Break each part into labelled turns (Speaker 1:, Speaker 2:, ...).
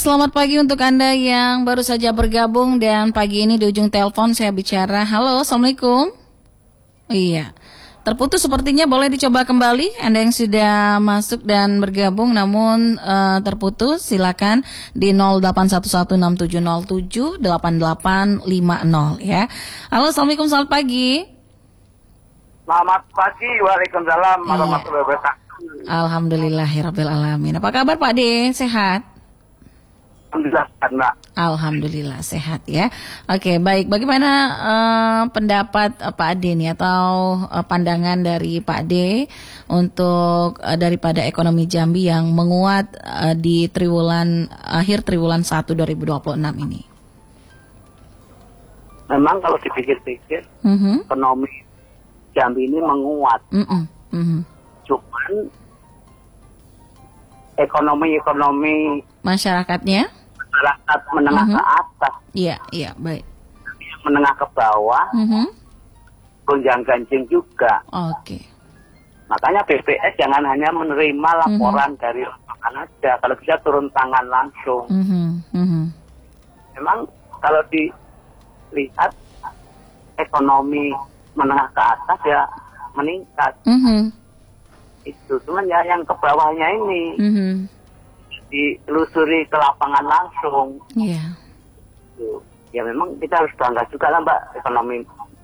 Speaker 1: Selamat pagi untuk Anda yang baru saja bergabung dan pagi ini di ujung telepon saya bicara. Halo, Assalamualaikum. Iya, terputus sepertinya, boleh dicoba kembali. Anda yang sudah masuk dan bergabung namun terputus, silakan di 081167078850 ya. Halo, Assalamualaikum, selamat pagi.
Speaker 2: Selamat pagi, waalaikumsalam warahmatullahi wabarakatuh.
Speaker 1: Alhamdulillahirabbil alamin. Apa kabar Pak D? Sehat?
Speaker 2: Alhamdulillah, Mbak.
Speaker 1: Alhamdulillah sehat ya. Oke, baik. Bagaimana pendapat Pak Ade nih atau pandangan dari Pak Ade untuk daripada ekonomi Jambi yang menguat di akhir triwulan 1 2026 ini?
Speaker 2: Memang kalau dipikir-pikir, ekonomi Jambi ini menguat. Cuman ekonomi
Speaker 1: masyarakatnya?
Speaker 2: masyarakat menengah ke atas,
Speaker 1: Iya, baik.
Speaker 2: menengah ke bawah, gonjang-ganjing juga.
Speaker 1: Oke.
Speaker 2: Makanya BPS jangan hanya menerima laporan dari lapangan aja, kalau bisa turun tangan langsung. Memang kalau dilihat ekonomi menengah ke atas ya meningkat. Itu cuman ya yang ke bawahnya ini ditelusuri ke lapangan langsung.
Speaker 1: Iya.
Speaker 2: Ya memang kita harus bangga juga lah Mbak, ekonomi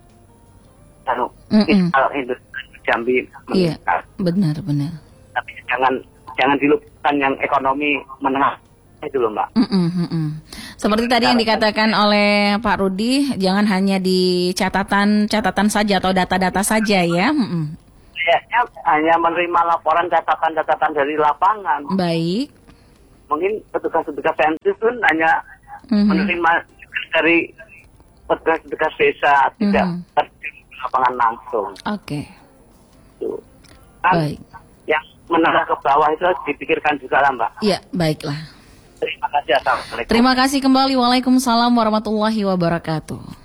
Speaker 2: fiskal Indonesia Jambi meningkat.
Speaker 1: Iya, benar.
Speaker 2: Tapi jangan dilupakan yang ekonomi menengah itu loh Mbak.
Speaker 1: Seperti tadi yang dikatakan oleh Pak Rudi, jangan hanya di catatan saja atau data-data saja ya.
Speaker 2: Kayaknya hanya menerima laporan catatan dari lapangan.
Speaker 1: Baik.
Speaker 2: Mungkin petugas-petugas sensus pun hanya menerima dari petugas-petugas desa, tidak terjun ke lapangan langsung.
Speaker 1: Oke.
Speaker 2: Kan baik. Yang menengah ke bawah itu harus dipikirkan juga lah Mbak.
Speaker 1: Iya, baiklah.
Speaker 2: Terima kasih. Assalamualaikum.
Speaker 1: Terima kasih kembali. Waalaikumsalam warahmatullahi wabarakatuh.